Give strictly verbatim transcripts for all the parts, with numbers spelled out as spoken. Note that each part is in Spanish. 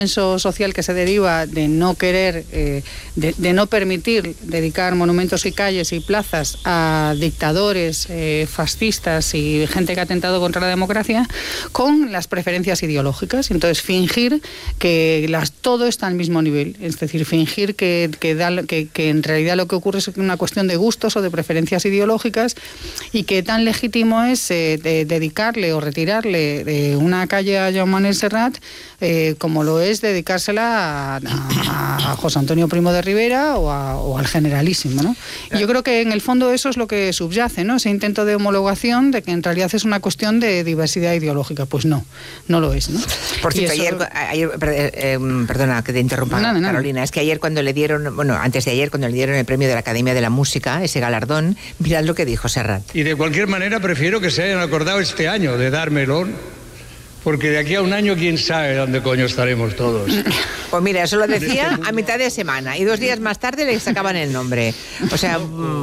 consenso social que se deriva de no querer, eh, de, de no permitir dedicar monumentos y calles y plazas a dictadores, eh, fascistas y gente que ha atentado contra la democracia, con las preferencias ideológicas. Entonces, fingir que las, todo está al mismo nivel, es decir, fingir que, que, da, que, que en realidad lo que ocurre es una cuestión de gustos o de preferencias ideológicas, y que tan legítimo es eh, de dedicarle o retirarle de una calle a Joan Manuel Serrat eh, como lo es dedicársela a, a, a José Antonio Primo de Rivera o, a, o al Generalísimo, ¿no? Y yo creo que en el fondo eso es lo que subyace, ¿no? Ese intento de homologación de que en realidad es una cuestión de diversidad ideológica. Pues no, no lo es, ¿no? Por cierto, eso... ayer, ayer eh, perdona que te interrumpa, no, no, Carolina, no. Es que ayer cuando le dieron, bueno, antes de ayer cuando le dieron el premio de la Academia de la Música, ese galardón, mirad lo que dijo Serrat. Y de cualquier manera prefiero que se hayan acordado este año de dármelo, porque de aquí a un año quién sabe dónde coño estaremos todos. Pues mira, eso lo decía a mitad de semana y dos días más tarde le sacaban el nombre. O sea,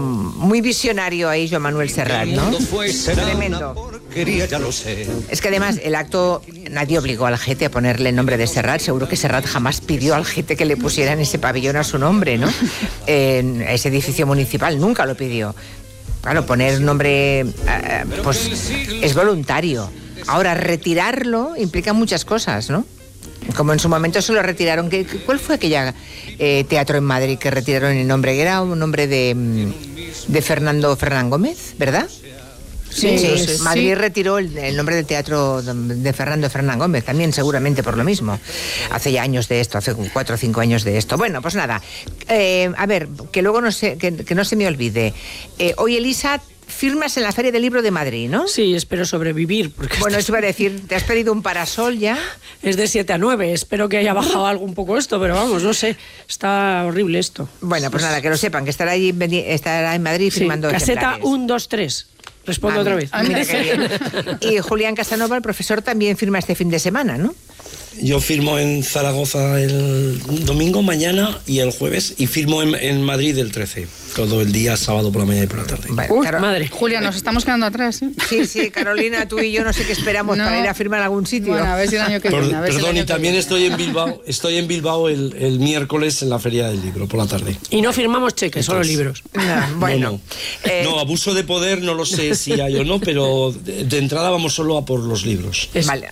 muy visionario ahí Joan Manuel Serrat, ¿no? Tremendo. Ya lo sé. Es que además el acto, nadie obligó al Gete a ponerle el nombre de Serrat. Seguro que Serrat jamás pidió al Gete que le pusieran ese pabellón a su nombre, ¿no? En ese edificio municipal, nunca lo pidió. Claro, poner nombre, pues es voluntario. Ahora, retirarlo implica muchas cosas, ¿no? Como en su momento se lo retiraron. ¿Cuál fue aquella eh, teatro en Madrid que retiraron el nombre? Era un nombre de, de Fernando Fernán Gómez, ¿verdad? Sí, sí, sí. Madrid sí. retiró el, el nombre del teatro de Fernando Fernán Gómez, también seguramente por lo mismo. Hace ya años de esto, hace cuatro o cinco años de esto. Bueno, pues nada, eh, a ver, que luego no se, que, que no se me olvide. Eh, hoy, Elisa, firmas en la Feria del Libro de Madrid, ¿no? Sí, espero sobrevivir. Porque bueno, eso iba a decir, ¿te has pedido un parasol ya? Es de siete a nueve, espero que haya bajado algo un poco esto, pero vamos, no sé, está horrible esto. Bueno, pues nada, que lo sepan, que estará, allí, estará en Madrid firmando sí, caseta ejemplares. uno, dos, tres. Respondo ah, otra vez. Ah, mira qué bien. Y Julián Casanova, el profesor, también firma este fin de semana, ¿no? Yo firmo en Zaragoza el domingo, mañana y el jueves, y firmo en, en Madrid el trece, todo el día, sábado por la mañana y por la tarde. Vale, Uy, Caro... madre. Julia, nos estamos quedando atrás, ¿eh? Sí, sí, Carolina, tú y yo no sé qué esperamos no. para ir a firmar a algún sitio. Bueno, a ver si el año que viene. Por, perdón, y también viene. estoy en Bilbao, estoy en Bilbao el, el miércoles en la Feria del Libro, por la tarde. Y no firmamos cheques, solo libros. No, bueno. No, no. Eh... no, abuso de poder no lo sé si hay o no, pero de, de entrada vamos solo a por los libros. Es... Vale.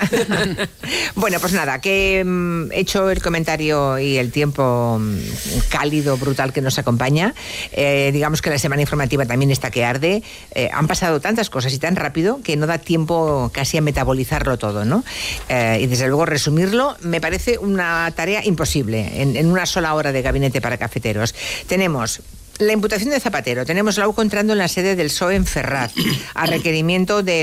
Bueno, pues nada, que um, he hecho el comentario y el tiempo um, cálido, brutal que nos acompaña. Eh, digamos que la semana informativa también está que arde. Eh, han pasado tantas cosas y tan rápido que no da tiempo casi a metabolizarlo todo, ¿no? Eh, y desde luego resumirlo me parece una tarea imposible en, en una sola hora de gabinete para cafeteros. Tenemos la imputación de Zapatero, tenemos la U C O entrando en la sede del P S O E en Ferraz a requerimiento de